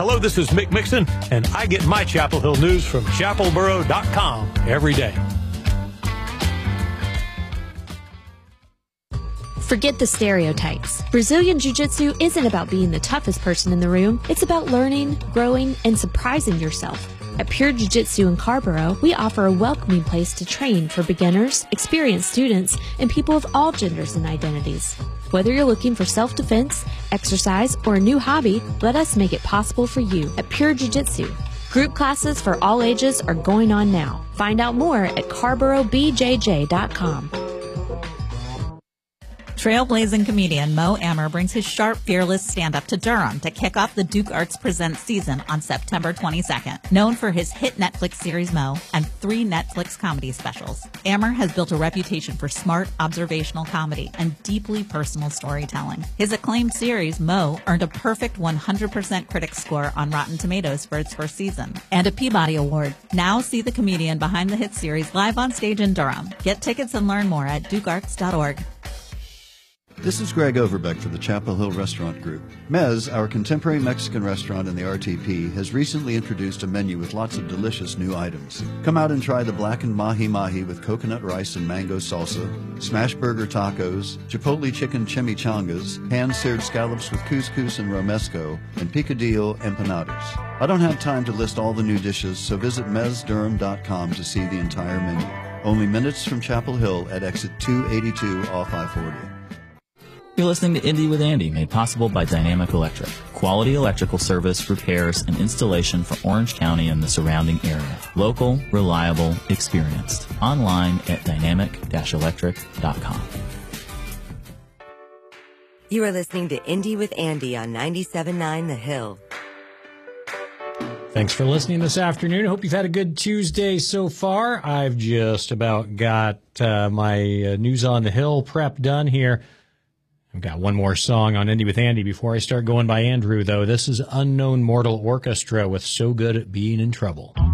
Hello, this is Mick Mixon, and I get my Chapel Hill news from chapelboro.com every day. Forget the stereotypes. Brazilian Jiu-Jitsu isn't about being the toughest person in the room. It's about learning, growing, and surprising yourself. At Pure Jiu-Jitsu in Carborough, we offer a welcoming place to train for beginners, experienced students, and people of all genders and identities. Whether you're looking for self-defense, exercise, or a new hobby, let us make it possible for you at Pure Jiu-Jitsu. Group classes for all ages are going on now. Find out more at carboroughbjj.com. Trailblazing comedian Mo Amer brings his sharp, fearless stand-up to Durham to kick off the Duke Arts Presents season on September 22nd. Known for his hit Netflix series Mo and 3 Netflix comedy specials, Amer has built a reputation for smart, observational comedy and deeply personal storytelling. His acclaimed series Mo earned a perfect 100% critic score on Rotten Tomatoes for its first season and a Peabody Award. Now see the comedian behind the hit series live on stage in Durham. Get tickets and learn more at dukearts.org. This is Greg Overbeck for the Chapel Hill Restaurant Group. Mez, our contemporary Mexican restaurant in the RTP, has recently introduced a menu with lots of delicious new items. Come out and try the blackened mahi-mahi with coconut rice and mango salsa, smash burger tacos, chipotle chicken chimichangas, hand-seared scallops with couscous and romesco, and picadillo empanadas. I don't have time to list all the new dishes, so visit mezdurham.com to see the entire menu. Only minutes from Chapel Hill at exit 282 off I-40. You're listening to Indie with Andy, made possible by Dynamic Electric. Quality electrical service, repairs, and installation for Orange County and the surrounding area. Local, reliable, experienced. Online at dynamic-electric.com. You are listening to Indie with Andy on 97.9 The Hill. Thanks for listening this afternoon. I hope you've had a good Tuesday so far. I've just about got my News on the Hill prep done here. I've got one more song on Indie with Andy before I start going by Andrew, though. This is Unknown Mortal Orchestra with So Good at Being in Trouble.